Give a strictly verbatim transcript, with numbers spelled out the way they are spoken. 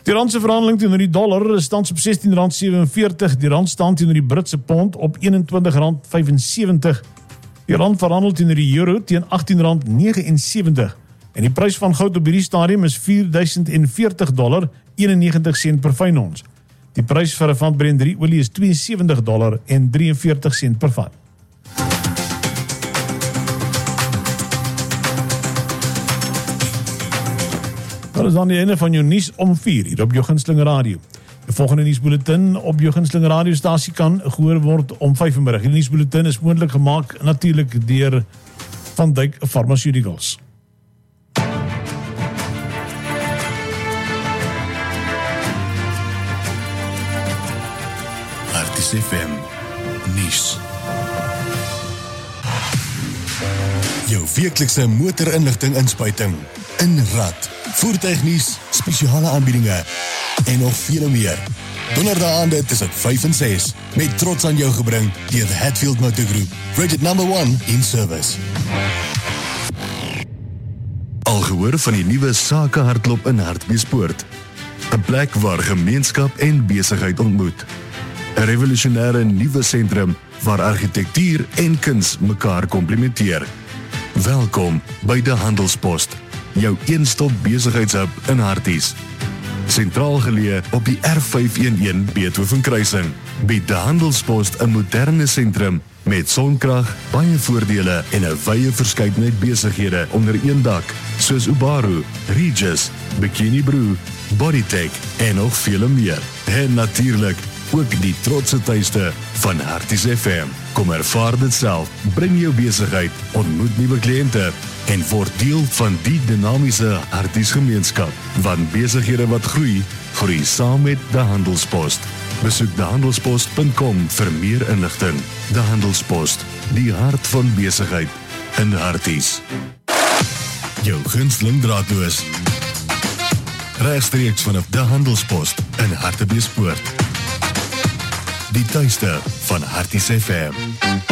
Die randse verhandeling teenoor die dollar is tans op sestien rand sewenveertig, die rand staan teenoor die Britse pond op eenentwintig rand vyfensewentig, die rand verhandel teenoor die euro teen agttien rand negenensewentig, en die prys van goud op hierdie stadium is vier duisend veertig dollar eenennegentig sent per fyn ons. Die prys vir 'n vat Brent drie olie is twee en sewentig dollar en drieënveertig sent per vat. Dat is dan die einde van jou nuus om vier hier op jou gunsteling radio. Die volgende nuusbulletin op jou gunsteling radiostasie kan gehoor word om vyf vanmiddag. Die nuusbulletin is moontlik gemaak natuurlik deur Van Dijk Pharmaceuticals. Artis F M nuus. Jou weeklikse motorinligting inspuiting in Rad. Voertuignuus, spesiale aanbiedinge en nog vele meer. Donderdag aande tussen vyf en ses met trots aan jou gebring deur the Hatfield Motor Group, rated number one in service. Al gehoor van die nuwe sakehardloop in Hartbeespoort, 'n plek waar gemeenskap en besigheid ontmoet. 'n Revolusionêre nuwe sentrum waar argitektuur en kuns mekaar komplementeer. Welkom by die Handelspost, jou een-stop besigheidshub in Harties. Sentraal geleë op die R vyf een een Beethoven kruising, bied die Handelspost 'n moderne sentrum met sonkrag, baie voordele en 'n wye verskeidenheid besighede onder een dak, soos Ubaru, Regis, Bikini Brew, Bodytech en nog vele meer. En natuurlik ook die trotse tuiste van Harties F M. Kom ervaar dit self, bring jou besigheid, ontmoet nuwe kliënte en word deel van die dinamiese Harties gemeenskap. Want besighede wat groei, groei saam met die Handelspost. Besoek die handelspost punt com vir meer inligting. Die Handelspost, die hart van besigheid in Harties. Jou gunsteling draadloos. Regstreeks vanaf die Handelspost in Hartbeespoort. Die tuiste van Harties F M.